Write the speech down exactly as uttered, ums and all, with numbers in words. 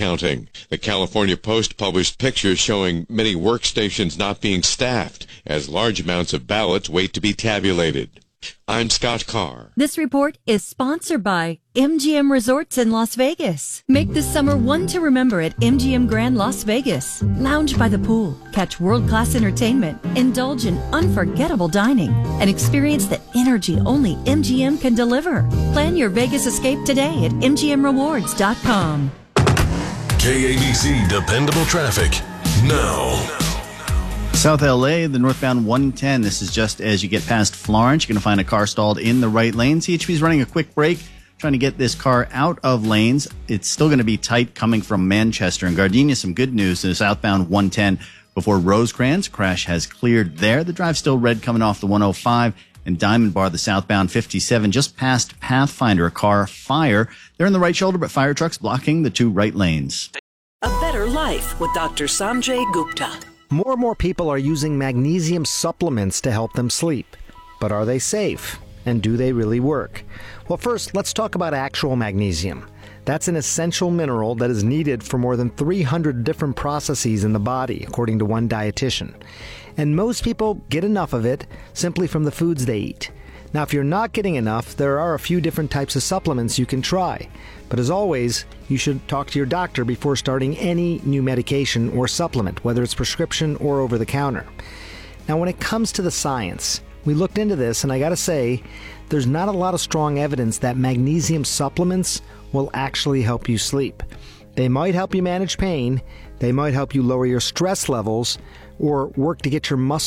counting. The California Post published pictures showing many workstations not being staffed as large amounts of ballots wait to be tabulated. I'm Scott Carr. This report is sponsored by M G M Resorts in Las Vegas. Make this summer one to remember at M G M Grand Las Vegas. Lounge by the pool, catch world-class entertainment, indulge in unforgettable dining, and experience the energy only M G M can deliver. Plan your Vegas escape today at M G M rewards dot com. K A B C Dependable Traffic now. South L A, the northbound one ten. This is just as you get past Florence. You're going to find a car stalled in the right lane. C H P is running a quick break, trying to get this car out of lanes. It's still going to be tight coming from Manchester. And Gardenia, some good news. The southbound one ten before Rosecrans. Crash has cleared there. The drive's still red coming off the one oh five. And Diamond Bar, the southbound fifty-seven, just past Pathfinder. A car fire. They're in the right shoulder, but fire trucks blocking the two right lanes. A better life with Doctor Sanjay Gupta. More and more people are using magnesium supplements to help them sleep. But are they safe? And do they really work? Well, first, let's talk about actual magnesium. That's an essential mineral that is needed for more than three hundred different processes in the body, according to one dietitian. And most people get enough of it simply from the foods they eat. Now, if you're not getting enough, there are a few different types of supplements you can try. But as always, you should talk to your doctor before starting any new medication or supplement, whether it's prescription or over the counter. Now, when it comes to the science, we looked into this, and I gotta say, there's not a lot of strong evidence that magnesium supplements will actually help you sleep. They might help you manage pain, they might help you lower your stress levels, or work to get your muscle